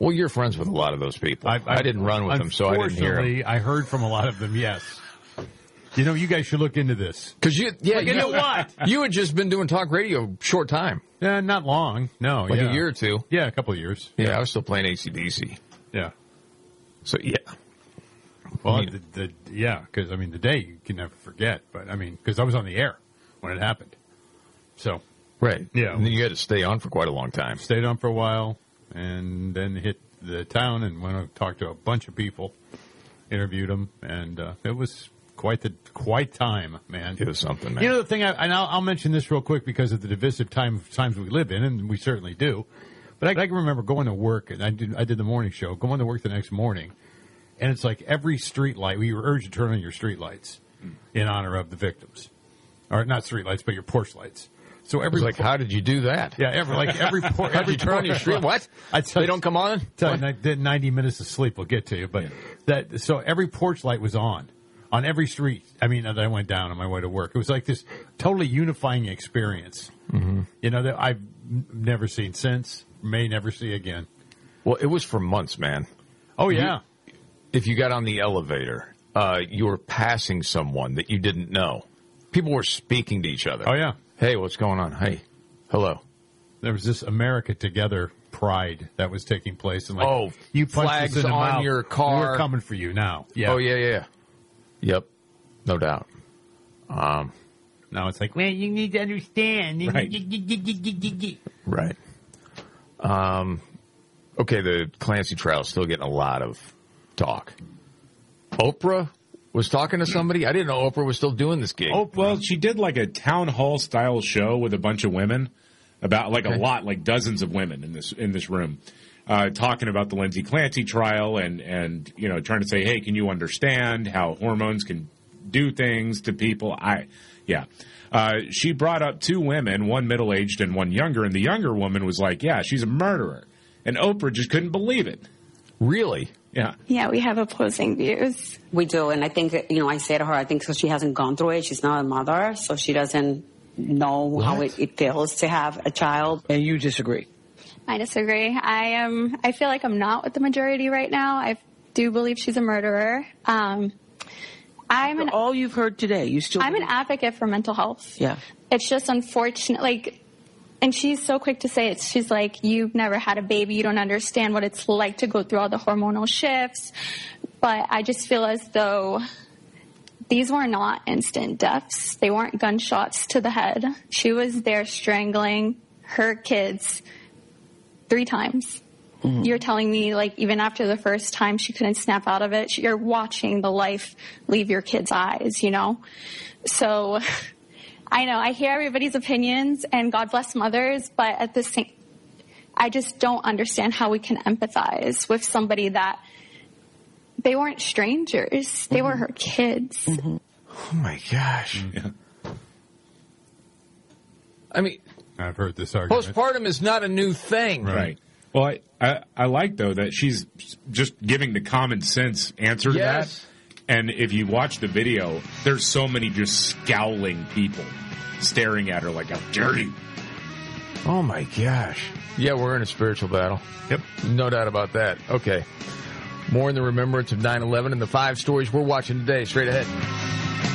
Well, you're friends with a lot of those people. I didn't run with them, so I didn't hear them. Unfortunately, I heard from a lot of them, yes. You know, you guys should look into this. Because you know what? You had just been doing talk radio a short time. Not long. No, like a year or two. Yeah, a couple of years. Yeah, I was still playing AC/DC. Yeah. So, yeah. Well, because, the day you can never forget. But, because I was on the air when it happened. So. Right. Yeah. And then you had to stay on for quite a long time. Stayed on for a while, and then hit the town and went and talked to a bunch of people, interviewed them, and it was quite time, man. It was something, man. You know the thing, I'll mention this real quick because of the divisive times we live in, and we certainly do. But I can remember going to work, and I did the morning show, going to work the next morning, and it's like every street light, we were urged to turn on your street lights in honor of the victims. Or not street lights, but your porch lights. So how did you do that? Yeah, every turn on your street. What? They don't come on. 90 minutes of sleep will get to you, but so every porch light was on every street. That I went down on my way to work. It was like this totally unifying experience. Mm-hmm. That I've never seen since, may never see again. Well, it was for months, man. Oh yeah. If you got on the elevator, you were passing someone that you didn't know. People were speaking to each other. Oh yeah. Hey, what's going on? Hey, hello. There was this America Together pride that was taking place. And you flags us in the on mouth. Your car. We're coming for you now. Yeah. Oh, yeah. Yep. No doubt. Now it's like, well, you need to understand. Right. Okay, the Clancy trial is still getting a lot of talk. Oprah was talking to somebody. I didn't know Oprah was still doing this gig. Oh, well, she did like a town hall style show with a bunch of women about dozens of women in this room, talking about the Lindsay Clancy trial and trying to say, hey, can you understand how hormones can do things to people? She brought up two women, one middle-aged and one younger, and the younger woman was like, yeah, she's a murderer. And Oprah just couldn't believe it. Really? Yeah. Yeah, we have opposing views. We do, and I think, I say to her, I think so she hasn't gone through it. She's not a mother, so she doesn't know how it feels to have a child. And you disagree? I disagree. I feel like I'm not with the majority right now. I do believe she's a murderer. All you've heard today, I'm an advocate for mental health. Yeah. It's just unfortunate, and she's so quick to say it. She's like, you've never had a baby. You don't understand what it's like to go through all the hormonal shifts. But I just feel as though these were not instant deaths. They weren't gunshots to the head. She was there strangling her kids 3 times. Mm-hmm. You're telling me, even after the first time she couldn't snap out of it, you're watching the life leave your kids' eyes, So I know, I hear everybody's opinions, and God bless mothers, but at the same, I just don't understand how we can empathize with somebody that they weren't strangers. They were her kids. Mm-hmm. Oh, my gosh. Yeah. I've heard this argument. Postpartum is not a new thing. Right. Well, I like, though, that she's just giving the common sense answer to that. And if you watch the video, there's so many just scowling people staring at her like, how dare you? Oh, my gosh. Yeah, we're in a spiritual battle. Yep. No doubt about that. Okay. More in the remembrance of 9/11 and the 5 stories we're watching today. Straight ahead.